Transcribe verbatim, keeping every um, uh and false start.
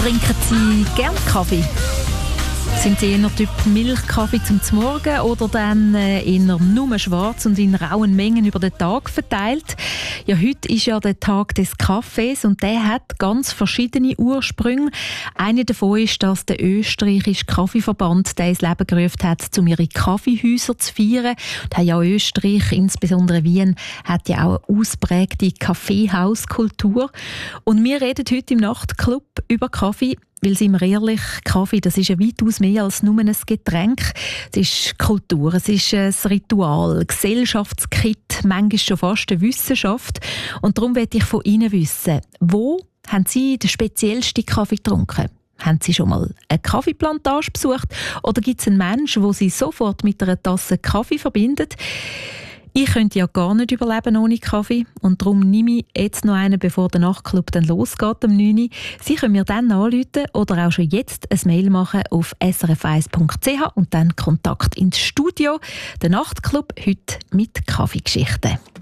Trinken Sie gerne Kaffee? Sind Sie eher Typ Milchkaffee zum Morgen oder dann äh, eher nur schwarz und in rauen Mengen über den Tag verteilt? Ja, heute ist ja der Tag des Kaffees und der hat ganz verschiedene Ursprünge. Einer davon ist, dass der österreichische Kaffeeverband der ins Leben gerufen hat, um ihre Kaffeehäuser zu feiern. Und ja, Österreich, insbesondere Wien, hat ja auch eine ausprägte Kaffeehauskultur. Und wir reden heute im Nachtclub über Kaffee. Weil, sind wir ehrlich, Kaffee, das ist ja weitaus mehr als nur ein Getränk. Es ist Kultur, es ist ein Ritual, Gesellschaftskit, manchmal schon fast eine Wissenschaft. Und darum möchte ich von Ihnen wissen, wo haben Sie den speziellsten Kaffee getrunken? Haben Sie schon mal eine Kaffeeplantage besucht? Oder gibt es einen Menschen, den Sie sofort mit einer Tasse Kaffee verbindet? Ich könnte ja gar nicht überleben ohne Kaffee und darum nehme ich jetzt noch einen, bevor der Nachtclub dann losgeht um neun Uhr. Sie können mir dann anrufen oder auch schon jetzt ein Mail machen auf s r f eins punkt c h und dann Kontakt ins Studio. Der Nachtclub heute mit Kaffeegeschichten.